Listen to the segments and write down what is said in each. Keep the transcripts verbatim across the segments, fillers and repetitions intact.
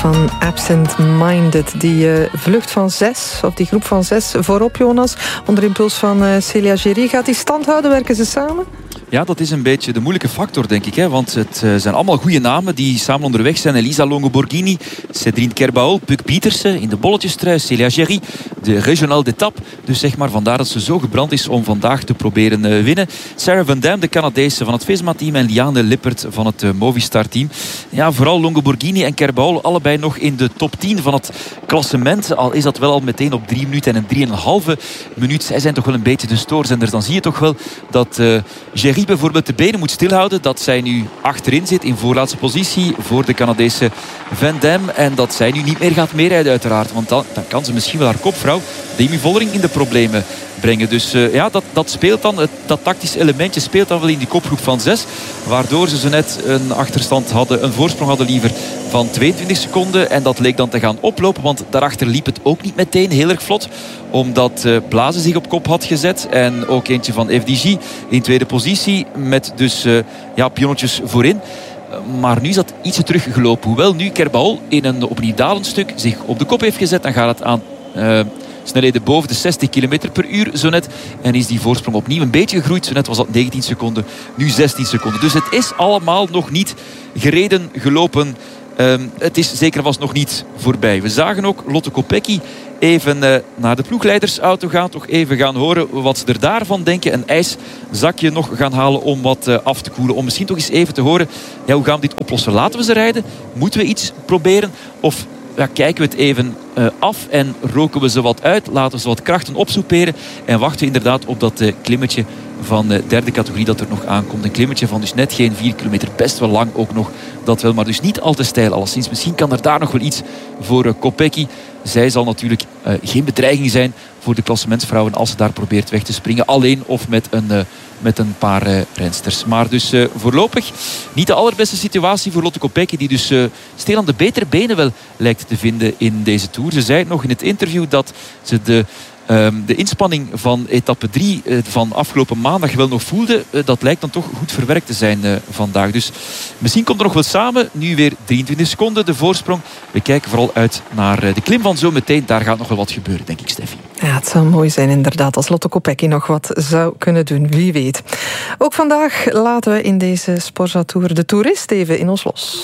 van Absent Minded. Die uh, vlucht van zes, of die groep van zes voorop, Jonas, onder impuls van uh, Célia Géry. Gaat die stand houden? Werken ze samen? Ja, dat is een beetje de moeilijke factor, denk ik. Hè? Want het uh, zijn allemaal goede namen die samen onderweg zijn. Elisa Longo-Borghini, Cédrine Kerbaol, Puk Pietersen in de bolletjestrui, Célia Géry, de Regional d'Etape. Dus zeg maar, vandaar dat ze zo gebrand is om vandaag te proberen uh, winnen. Sarah Van Dam, de Canadese van het Visma-team, en Liane Lippert van het uh, Movistar-team. Ja, vooral Longo-Borghini en Kerbaol, allebei nog in de top tien van het klassement. Al is dat wel al meteen op drie minuten en een drieënhalve minuut. Zij zijn toch wel een beetje de stoorzenders. Dan zie je toch wel dat uh, Géry bijvoorbeeld de benen moet stilhouden. Dat zij nu achterin zit in voorlaatste positie voor de Canadese Van Dam. En dat zij nu niet meer gaat meerijden uiteraard. Want dan, dan kan ze misschien wel haar kopvrouw Demi Vollering in de problemen brengen. Dus uh, ja, dat, dat speelt dan. Het, dat tactische elementje speelt dan wel in die kopgroep van zes. Waardoor ze zo net een achterstand hadden. Een voorsprong hadden liever van tweeëntwintig seconden. En dat leek dan te gaan oplopen. Want daarachter liep het ook niet meteen heel erg vlot. Omdat uh, Blaze zich op kop had gezet. En ook eentje van F D G in tweede positie. Met dus uh, ja, pionnetjes voorin. Maar nu is dat ietsje teruggelopen. Hoewel nu Kerbaol in een opnieuw dalend stuk zich op de kop heeft gezet. Dan gaat het aan uh, snelheden boven de zestig kilometer per uur zo net. En is die voorsprong opnieuw een beetje gegroeid. Zo net was dat negentien seconden, nu zestien seconden. Dus het is allemaal nog niet gereden, gelopen. Um, het is zeker vast nog niet voorbij. We zagen ook Lotte Kopecky even uh, naar de ploegleidersauto gaan. Toch even gaan horen wat ze er daarvan denken. Een ijszakje nog gaan halen om wat uh, af te koelen. Om misschien toch eens even te horen, ja, hoe gaan we dit oplossen? Laten we ze rijden? Moeten we iets proberen? Of ja, kijken we het even uh, af en roken we ze wat uit? Laten we ze wat krachten opsoeperen. En wachten we inderdaad op dat uh, klimmetje van de derde categorie dat er nog aankomt. Een klimmetje van dus net geen vier kilometer. Best wel lang ook nog. Dat wel, maar dus niet al te steil alleszins. Misschien kan er daar nog wel iets voor uh, Kopecky. Zij zal natuurlijk uh, geen bedreiging zijn voor de klassementsvrouwen als ze daar probeert weg te springen. Alleen of met een, uh, met een paar uh, rensters. Maar dus uh, voorlopig niet de allerbeste situatie voor Lotte Kopecky. Die dus uh, stil aan de betere benen wel lijkt te vinden in deze Tour. Ze zei nog in het interview dat ze de... Um, de inspanning van etappe drie uh, van afgelopen maandag wel nog voelde. Uh, dat lijkt dan toch goed verwerkt te zijn uh, vandaag. Dus misschien komt er nog wel samen. Nu weer drieëntwintig seconden de voorsprong. We kijken vooral uit naar uh, de klim van zo meteen. Daar gaat nog wel wat gebeuren, denk ik, Steffi. Ja, het zou mooi zijn inderdaad als Lotte Kopecky nog wat zou kunnen doen. Wie weet. Ook vandaag laten we in deze Sporza-tour de toerist even in ons los.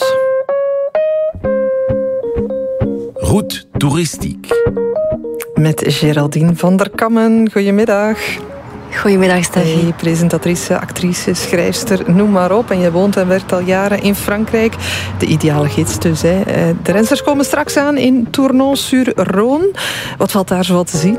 Route toeristiek. Met Geraldine van der Kammen. Goedemiddag. Goedemiddag, Steffi. Hey, presentatrice, actrice, schrijfster, noem maar op. En je woont en werkt al jaren in Frankrijk. De ideale gids dus. Hè. De rensters komen straks aan in Tournon-sur-Rhône. Wat valt daar zo te zien?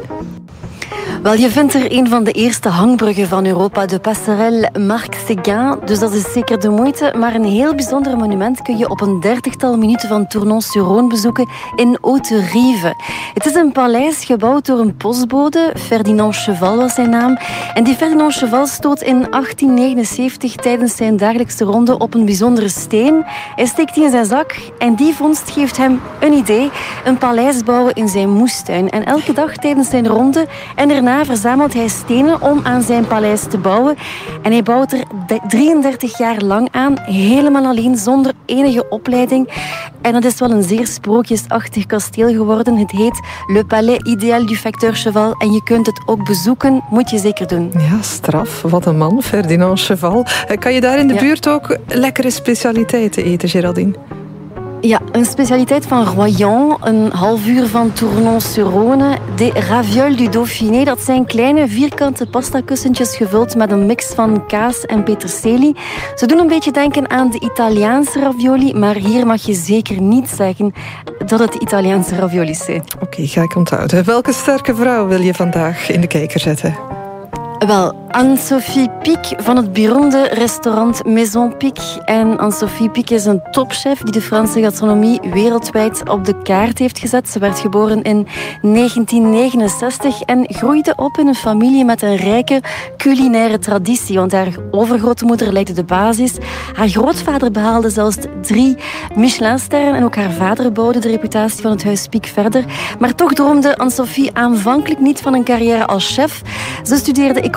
Wel, je vindt er een van de eerste hangbruggen van Europa, de Passerelle Marc Séguin. Dus dat is zeker de moeite. Maar een heel bijzonder monument kun je op een dertigtal minuten van Tournon-sur-Rhône bezoeken in Haute-Rive. Het is een paleis gebouwd door een postbode. Ferdinand Cheval was zijn naam. En die Ferdinand Cheval stoot in achttien negenenzeventig tijdens zijn dagelijkse ronde op een bijzondere steen. Hij steekt die in zijn zak en die vondst geeft hem een idee. Een paleis bouwen in zijn moestuin. En elke dag tijdens zijn ronde en daarna verzamelt hij stenen om aan zijn paleis te bouwen. En hij bouwt er drieëndertig jaar lang aan, helemaal alleen, zonder enige opleiding. En dat is wel een zeer sprookjesachtig kasteel geworden. Het heet Le Palais Idéal du Facteur Cheval. En je kunt het ook bezoeken, moet je zeker doen. Ja, straf. Wat een man, Ferdinand Cheval. Kan je daar in de ja. buurt ook lekkere specialiteiten eten, Geraldine? Ja, een specialiteit van Royan, een half uur van Tournon-sur-Rhône. De ravioles du Dauphiné, dat zijn kleine vierkante pastakussentjes gevuld met een mix van kaas en peterselie. Ze doen een beetje denken aan de Italiaanse ravioli, maar hier mag je zeker niet zeggen dat het Italiaanse ravioli zijn. Oké, okay, ga ik onthouden. Welke sterke vrouw wil je vandaag in de kijker zetten? Wel, Anne-Sophie Pic van het beroemde restaurant Maison Pic. En Anne-Sophie Pic is een topchef die de Franse gastronomie wereldwijd op de kaart heeft gezet. Ze werd geboren in negentien negenenzestig en groeide op in een familie met een rijke culinaire traditie. Want haar overgrootmoeder legde de basis. Haar grootvader behaalde zelfs drie Michelinsterren en ook haar vader bouwde de reputatie van het huis Pic verder. Maar toch droomde Anne-Sophie aanvankelijk niet van een carrière als chef. Ze studeerde economie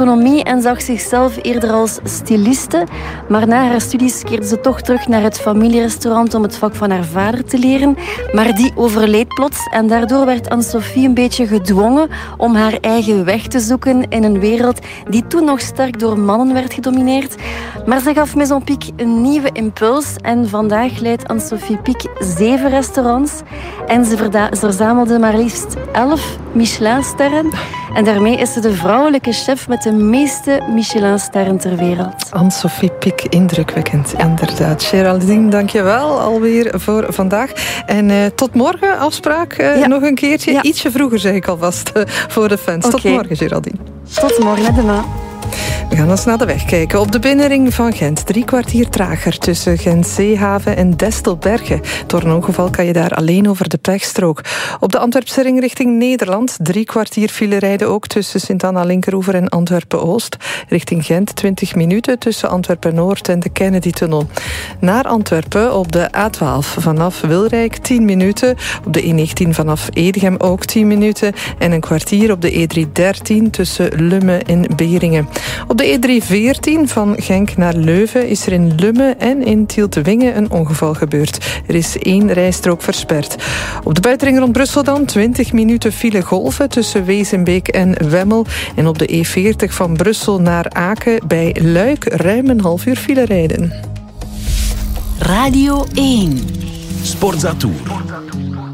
en zag zichzelf eerder als styliste. Maar na haar studies keerde ze toch terug naar het familierestaurant om het vak van haar vader te leren. Maar die overleed plots en daardoor werd Anne-Sophie een beetje gedwongen om haar eigen weg te zoeken in een wereld die toen nog sterk door mannen werd gedomineerd. Maar ze gaf Maison Pic een nieuwe impuls en vandaag leidt Anne-Sophie Pic zeven restaurants en ze, verda- ze verzamelde maar liefst elf Michelinsterren. En daarmee is ze de vrouwelijke chef met de meeste Michelinsterren ter wereld. Anne-Sophie Pic, indrukwekkend, ja. Inderdaad. Geraldine, dank je wel alweer voor vandaag. En uh, tot morgen, afspraak uh, ja. nog een keertje. Ja. Ietsje vroeger, zeg ik alvast, uh, voor de fans. Okay. Tot morgen, Geraldine. Tot morgen, demain. We gaan eens naar de weg kijken. Op de binnenring van Gent, drie kwartier trager tussen Gent-Zeehaven en Destelbergen. Door een ongeval kan je daar alleen over de pechstrook. Op de Antwerpse ring richting Nederland, drie kwartier file rijden ook tussen Sint-Anna-Linkeroever en Antwerpen-Oost. Richting Gent, twintig minuten tussen Antwerpen-Noord en de Kennedy-tunnel. Naar Antwerpen op de A twaalf vanaf Wilrijk, tien minuten. Op de E negentien vanaf Edegem ook tien minuten. En een kwartier op de E driehonderddertien tussen Lummen en Beringen. Op de E driehonderdveertien van Genk naar Leuven is er in Lummen en in Tieltewingen een ongeval gebeurd. Er is één rijstrook versperd. Op de buitenring rond Brussel dan twintig minuten file golven tussen Wezenbeek en Wemmel. En op de E veertig van Brussel naar Aken bij Luik ruim een half uur file rijden. Radio één. Sportza Tour.